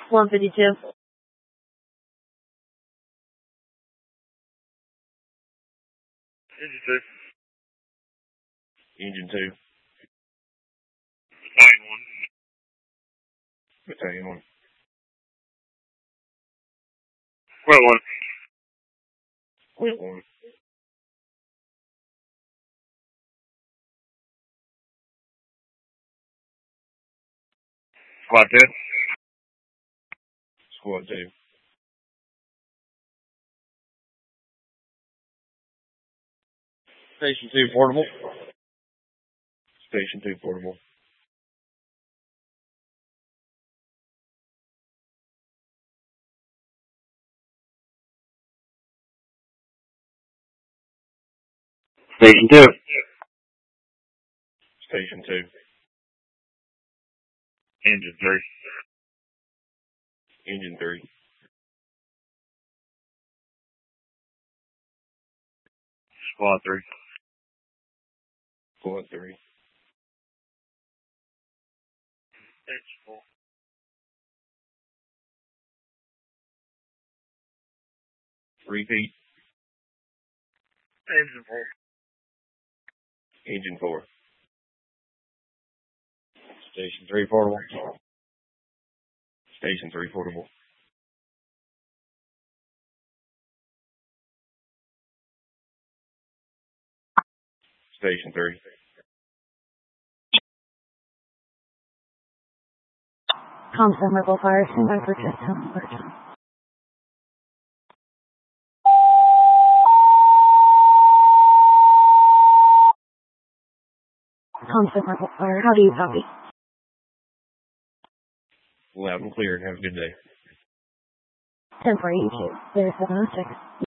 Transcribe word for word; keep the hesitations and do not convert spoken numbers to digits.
one fifty-two. Engine two. Engine two. Battalion one. Battalion one. Well one. Well one. Squad two. Squad two. Station two portable. Station two portable. Station two. Station two. Engine three. Engine three. Squad three. Squad three. Engine four. Repeat. Engine four. Engine four. Station three portable. Station three portable. Station three. Constant rebel fire, standby for system. Constant rebel fire, how do you copy? Loud and clear and have a good day. ten four eighty-two, clear seven oh six.